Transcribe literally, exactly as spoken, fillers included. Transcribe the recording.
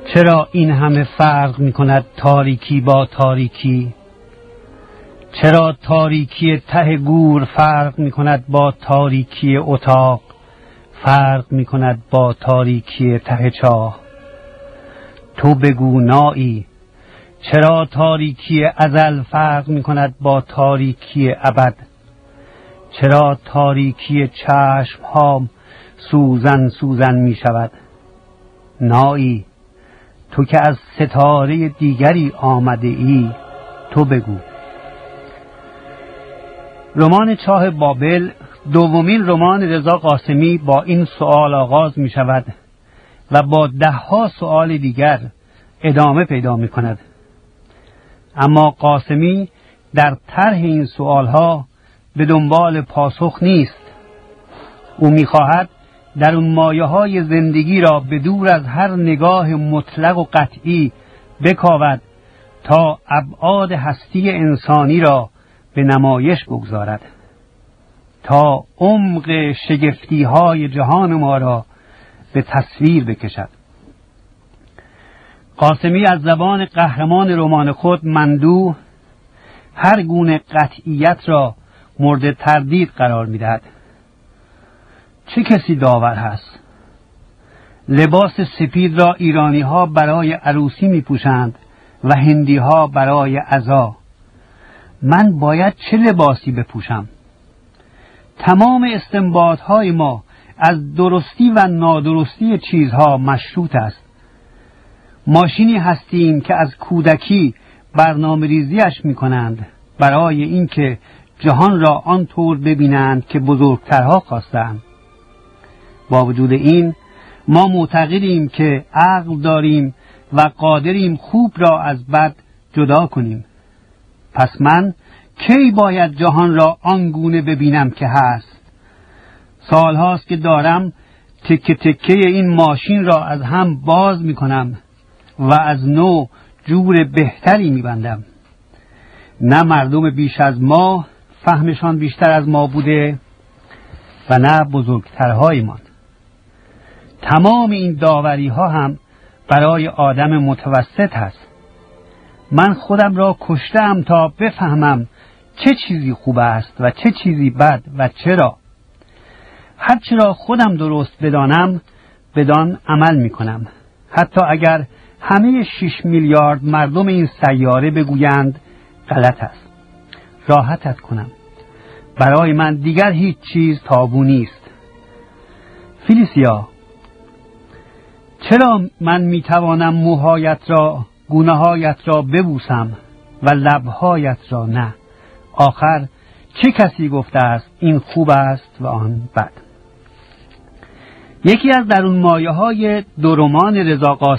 چرا این همه فرق می کند تاریکی با تاریکی؟ چرا تاریکی ته گور فرق می کند با تاریکی اتاق فرق می کند با تاریکی ته چاه؟ تو بگو نایی، چرا تاریکی ازل فرق می کند با تاریکی ابد؟ چرا تاریکی چشم ها سوزن سوزن می شود؟ نایی، تو که از ستاره دیگری آمده ای، تو بگو. رمان چاه بابل، دومین رمان رضا قاسمی، با این سوال آغاز می شود و با ده ها سوال دیگر ادامه پیدا می کند. اما قاسمی در طرح این سوال ها به دنبال پاسخ نیست. او می خواهد در اون مایه های زندگی را به دور از هر نگاه مطلق و قطعی بکاود تا ابعاد هستی انسانی را به نمایش بگذارد، تا عمق شگفتی های جهان ما را به تصویر بکشد. قاسمی از زبان قهرمان رمان خود مندو هر گونه قطعیت را مورد تردید قرار می‌دهد. چه کسی داور هست؟ لباس سپید را ایرانی ها برای عروسی می پوشند و هندی ها برای عزا. من باید چه لباسی بپوشم؟ تمام استنباط های ما از درستی و نادرستی چیزها مشروط است. ماشینی هستیم که از کودکی برنامه ریزیش می کنند برای اینکه جهان را آنطور ببینند که بزرگترها خواستند. با وجود این ما معتقدیم که عقل داریم و قادریم خوب را از بد جدا کنیم. پس من کی باید جهان را آنگونه ببینم که هست؟ سال هاست که دارم تکه تکه این ماشین را از هم باز می کنم و از نو جور بهتری می بندم. نه مردم بیش از ما فهمشان بیشتر از ما بوده و نه بزرگترهایمان. تمام این داوری ها هم برای آدم متوسط هست. من خودم را کشتم تا بفهمم چه چیزی خوب است و چه چیزی بد و چرا. هر چرا خودم درست بدانم بدان عمل می کنم، حتی اگر همه شش میلیارد مردم این سیاره بگویند غلط است. راحتت کنم، برای من دیگر هیچ چیز تابو نیست. فلیسیا، چرا من میتوانم موهایت را، گونه‌هایت را ببوسم و لبهایت را نه؟ آخر چه کسی گفته است این خوب است و آن بد؟ یکی از درون مایه های دو رمان رضا قاسمی